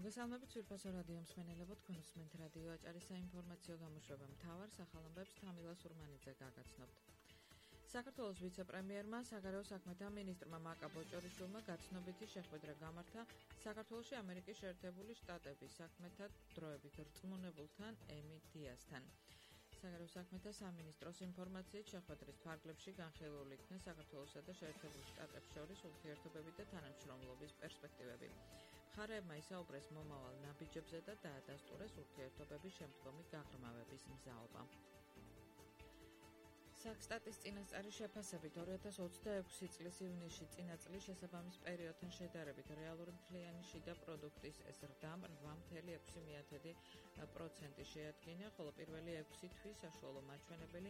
მოგესალმებით ძვირფასო რადიო მსმენელებო, თქვენ უსმენთ რადიო აჭარის საინფორმაციო გამოშვება მთავარ სახელამბებს თამილა სურმანიძე გაგაცნობთ. საქართველოს ვიცე-პრემიერმა, საგარეო საქმეთა მინისტრმა მაკა ბოჭორიშვილმა გაცნობითი შეხვედრა გამართა საქართველოში ამერიკის შეერთებული შტატების საქმეთა დროებით რწმუნებულთან ემი დიასთან. საგარეო საქმეთა სამინისტროს ინფორმაციით შეხვედრის ფარგლებში განხილული იქნა საქართველოსა და შეერთებულ შტატებს შორის ურთიერთობები და თანამშრომლობის პერსპექტივები. მხარეებმა ისაუბრეს მომავალ ნაბიჯებზე და დაადასტურეს ურთიერთობების შემდგომი გაღრმავების მზაობა. საქსტატის წინასწარი შეფასებით 2026 წლის ივნისში წინა წლის შესაბამის პერიოდთან შედარებით რეალური მთლიანი შიდა პროდუქტის ზრდა 8,6% შეადგინა, ხოლო პირველი 6 თვის საშუალო მაჩვენებელი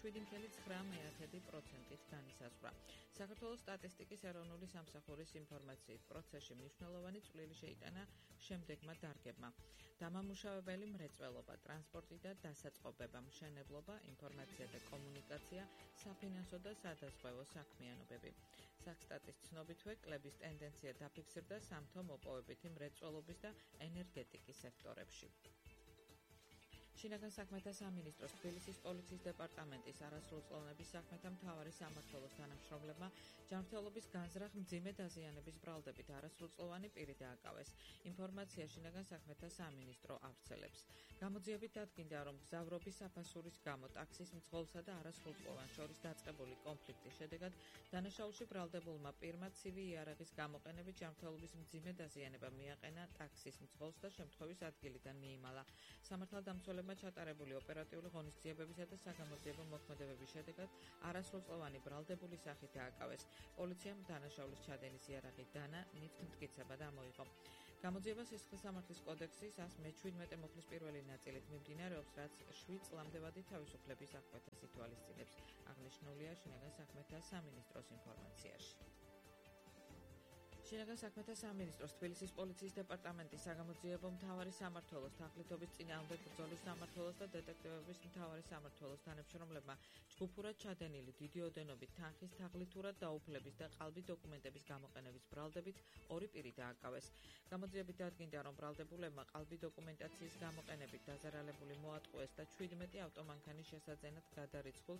7,9%-ით განისაზღვრა. საქართველოს სტატისტიკის ეროვნული სამსახურის ინფორმაციით პროცესში მნიშვნელოვანი წვლილი შეიტანა შემდეგმა დარგებმა: დამამუშავებელი მრეწველობა, ტრანსპორტი და დასაწყობება, მშენებლობა, ინფორმაცია და კომუნიკაცია, საფინანსო და სადაზღვევო საქმიანობები. საქსტატის ცნობითვე კლების ტენდენცია დაფიქსირდა სამთო მოპოვებითი მრეწველობის და ენერგეტიკის სექტორებში. შინაგან საქმეთა სამინისტროს თბილისის პოლიციის დეპარტამენტის არასრულწლოვნების საქმეთა მთავარი სამმართველოს თანამშრომლებმა ჯანმრთელობის განზრახ მძიმე დაზიანების ბრალდებით არასრულწლოვანი პირი დააკავეს. ინფორმაცია შინაგან საქმეთა სამინისტრო ავრცელებს. გამოძიებით დადგინდა, რომ გზავრობის საფასურის გამო ტაქსის მძღოლსა და არასრულწლოვან შორის დაწყებული კონფლიქტის შედეგად დანაშაულში ბრალდებულმა პირმა ცივი იარაღის გამოყენებით ჯანმრთელობის მძიმე დაზიანება მიაყენა ტაქსის მძღოლს და შემთხვევის ადგილიდან მიიმალა. სამართალდამცველებმა ჩატარებული ოპერატიული ღონისძიებებისა და საგამოძიებო მოქმედებების შედეგად არასრულწლოვანი ბრალდებული სახით დააკავეს. პოლიციამ დანაშაულის ჩადენის იარაღი დანა ნივთმტკიცება დამოიღო. გამოძიება სისხლისამართლის კოდექსის 117 მოხლის პირველი ნაწილით მიმდინარეობს, რაც 7 წლამდე თავისუფლების აღკვეთას ითვალისწინებს. აღნიშნულია შინაგან საქმეთა სამინისტროს ინფორმაციაში. შინაგან საქმეთა სამინისტროს თბილისის პოლიციის დეპარტამენტის საგამოძიებო მთავარი სამმართველოს, თაღლითობის წინააღმდეგ ბრძოლის სამმართველოს და დეტექტივების მთავარი სამმართველოს თანამშრომლებმა ჯგუფურად ჩადენილი დიდი ოდენობით თანხის თაღლითურად დაუფლების და ყალბი დოკუმენტების გამოყენების ბრალდებით ორი პირი დააკავეს. გამოძიებით დადგინდა, რომ ბრალდებულებმა ყალბი დოკუმენტაციის გამოყენებით დაზარალებული მოატყუეს და 17 ავტომანქანის შესაძენად გადარიცხულ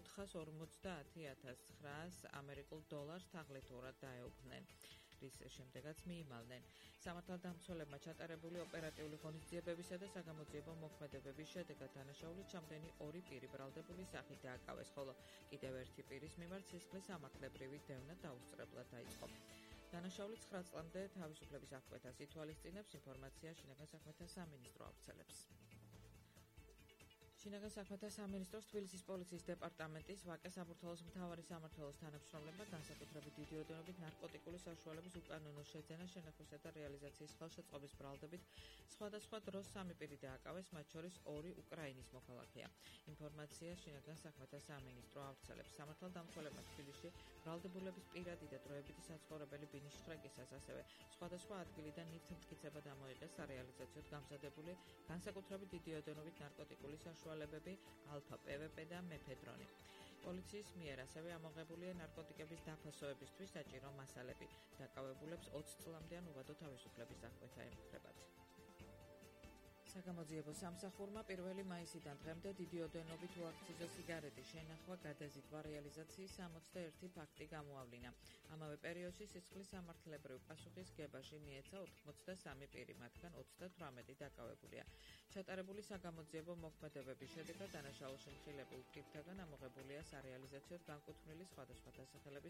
450,900 ამერიკულ დოლარს თაღლითურად დაეუფლნენ, რის შემდეგაც მიიმალნენ. სამართალდამცველებმა ჩატარებული ოპერატიული ღონისძიებებისა და საგამოძიებო მოქმედებების შედეგად დანაშაულის ჩამდენი ორი პირი ბრალდებული სახით დააკავეს, ხოლო კიდევ ერთი პირის მიმართ სისხლისამართლებრივი დევნა დაუსწრებლად დაიწყო. დანაშაული 9 წლამდე თავისუფლების აღკვეთას ითვალისწინებს, ინფორმაცია შინაგან საქმეთა სამინისტრო ავრცელებს. შინაგან საქმეთა სამინისტროს თბილისის პოლიციის დეპარტამენტის ვაკე საბურთალოს მთავარი სამმართველოს თანამშრომლებმა განსაკუთრებით დიდი ოდენობით ნარკოტიკული საშუალების უკანონო შეძენა, შენახვისა და რეალიზაციის ხელშეწყობის ბრალდებით სხვადასხვა დროს 3 პირი დააკავეს, მათ შორის 2 უკრაინის მოქალაქეა. ინფორმაცია შინაგან საქმეთა სამინისტრო ავრცელებს. სამართალდამცველებმა თბილისში ბრალდებულების პირადი და დროებითი საცხოვრებელი ბინის შხრეკისას, ასევე სხვადასხვა ადგილიდან ნივთმტკიცება დამოიღეს სარეალიზაციოდ გამზადებული განსაკუთრებით დიდი ოდენობით ნარკოტიკული საშუალებები ალფა, პვპ და მეფედრონი. პოლიციის მიერ ასევე ამოღებულია ნარკოტიკების დაფასოებისთვის საჭირო მასალები. დაკავებულებს 20 წლამდე ან უვადო თავისუფლების აღკვეთა ემუქრებათ. საგამოძიებო სამსახურმა 1 მაისიდან დღემდე დიდი ოდენობით უაქციზო სიგარეტის შენახვა, გადაზიდვა, რეალიზაციის 61 ფაქტი გამოავლინა. ამავე პერიოდში სისხლისამართლებრივ პასუხის გებაში მიეცა 83 პირი, მათგან 38 დაკავებულია. ჩატარებული საგამოძიებო მოქმედებების შედეგად დანაშაულში მხილებულ პირთაგან ამოღებულია სარეალიზაციოდ განკუთვნილი სხვადასხვა დასახელების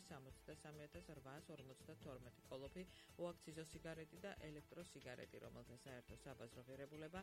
63,852 კოლოფი უაქციზო სიგარეტი და ელექტროსიგარეტი, რომელთა საერთო საბაზრო ღირებულება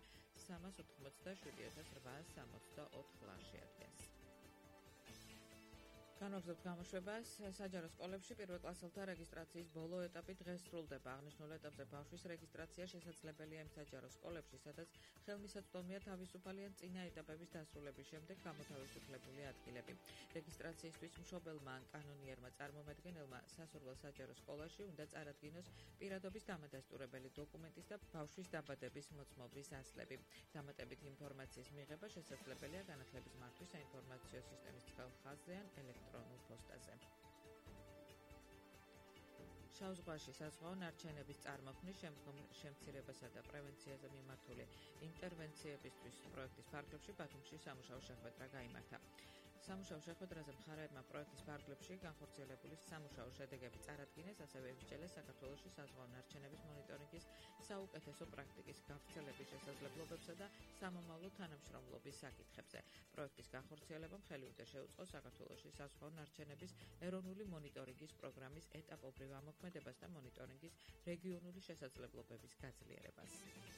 387,864 ლარში ადგენს. განვაგრძობთ გამოშვებას. საჯარო სკოლებში პირველკლასელთა რეგისტრაციის ბოლო ეტაპი დღეს სრულდება. აღნიშნულ ეტაპზე ბავშვის რეგისტრაცია შესაძლებელია იმ საჯარო სკოლებში, სადაც ხელმისაწვდომია თავისუფალი ან წინა ეტაპების დასრულების შემდეგ გამოთავისუფლებული ადგილები. რეგისტრაციისთვის მშობელმა ან კანონიერმა წარმომადგენელმა სასურველ საჯარო სკოლაში უნდა წარადგინოს პირადობის დამადასტურებელი დოკუმენტის და ბავშვის დაბადების მოწმობის ასლები. დამატებით ინფორმაციის მიღება შესაძლებელია განათლების მართვის საინფორმაციო სისტემის ცხელ ხაზზე ან ელექტრონულ პოსტაზე. შავ ზღვაში საზღვაო ნარჩენების წარმოქმნის შემდგომ შემცირებასა და პრევენციაზე მიმართული ინტერვენციებისთვის პროექტის ფარგლებში ბათუმში სამუშაო შეხვედრა გაიმართა. სამუშაო შეხვედრაზე მხარეებმა პროექტის ფარგლებში განხორციელებული სამუშაო შედეგები წარადგინეს, ასევე ებისჩელეს საქართველოში საზღვაო ნარჩენების მონიტორინგის საუკეთესო პრაქტიკის გავრცელების შესაძლებლობებსა და სამომავლო თანამშრომლობის საკითხებზე. პროექტის განხორციელებამ ხელი უდე შეუწყო საქართველოში საზღვაო ნარჩენების ეროვნული მონიტორინგის პროგრამის ეტაპობრივ ამოქმედებას და მონიტორინგის რეგიონული შესაძლებლობების გაძლიერებას.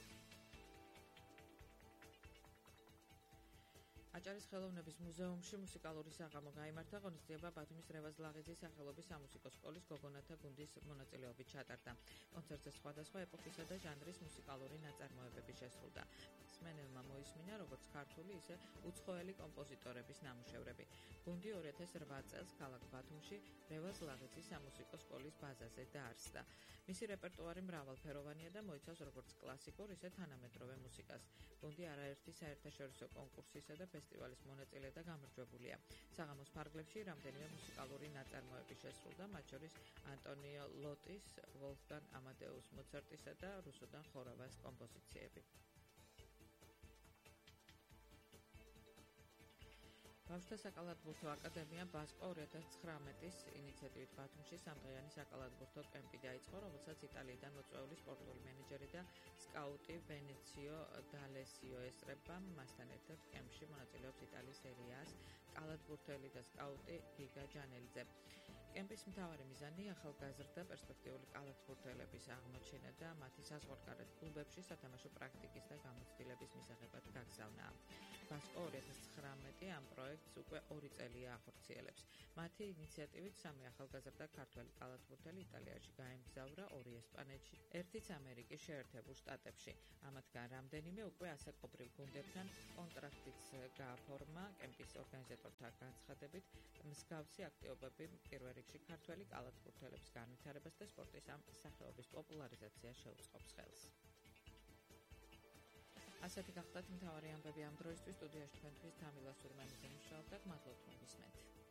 აჭარის ხელოვნების მუზეუმში მუსიკალური საღამო გაიმართა, ღონისძიება ბათუმის რევაზ ლაღიძის სახელობის სამუსიკო სკოლის გოგონათა გუნდის მონაწილეობით ჩატარდა. კონცერტზე სხვადასხვა ეპოქისა და ჟანრის მუსიკალური ნაწარმოებები შესრულდა. მსმენელმა მოისმინა როგორც ქართული, ისე უცხოელი კომპოზიტორების ნამუშევრები. გუნდი 2008 წელს ქალაქ ბათუმში რევაზ ლაღიძის სამუსიკო სკოლის ბაზაზე დაარსდა. მისი რეპერტუარი მრავალფეროვანია და მოიცავს როგორც კლასიკურ, ისე თანამედროვე მუსიკას. გუნდი არაერთი საერთაშორისო კონკურსისა და ფესტივალის მონაწილე და გამარჯვებულია. საღამოს ფარგლებში რამდენიმე მუსიკალური ნაწარმოები შესრულდა, მათ შორის ანტონიო ლოტის, ვოლფგანგ ამადეუს მოცარტისა და რუსუდან ხორავას კომპოზიციები. ბავშვთა საკალათბურთო აკადემია ბასკო 2019-ის ინიციატივით ბათუმში სამდღიანი საკალათბურთო კემპი დაიწყო, რომელსაც იტალიიდან მოწვეული სპორტული მენეჯერი და სკაუტი ვენეციო დალესიო ესწრება. მასთან ერთად კემპში მონაწილეობს იტალიის სერია-ას კალათბურთელი და სკაუტი გიგა ჯანელიძე. კემპის მთავარი მიზანი ახალგაზრდა პერსპექტიული კალათბურთელების აღმოჩენა და მათი საზღვარგარეთ კლუბებში სათამაშო პრაქტიკის და გამოცდილების მისაღებად გაგზავნა. ბასკო 2019 ამ პროექტს უკვე 2 წელია ახორციელებს. მათი ინიციატივით 3 ახალგაზრდა ქართველი კალათბურთელი იტალიაში გაემგზავრა, 2 ესპანეთში, 1-იც ამერიკის შეერთებულ შტატებში. ამათგან რამდენიმე უკვე ასაკობრივ გუნდებთან კონტრაქტიც გააფორმა. კემპის ორგანიზატორთა განცხადებით, მსგავსი აქტივობები პირველ რიგში ქართველი კალათბურთელების განვითარებას და სპორტის ამ სახეობის პოპულარიზაციას შეუწყობს ხელს. ასეთი გახლდათ მთავარი ამბები ამ დროისთვის. სტუდიაში თქვენთვის თამილა სურმანიძე მუშაობდა. გმადლობთ რომ გისმენთ.